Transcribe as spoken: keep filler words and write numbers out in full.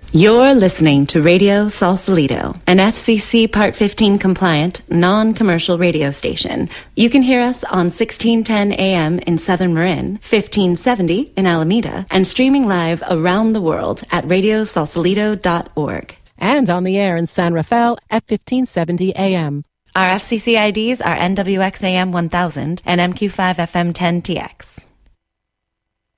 You're listening to Radio Sausalito, an F C C Part fifteen compliant, non-commercial radio station. You can hear us on sixteen ten A M in Southern Marin, fifteen seventy in Alameda, and streaming live around the world at radio sausalito dot org. And on the air in San Rafael at fifteen seventy A M. Our F C C I Ds are N W X A M one thousand and M Q five F M ten T X.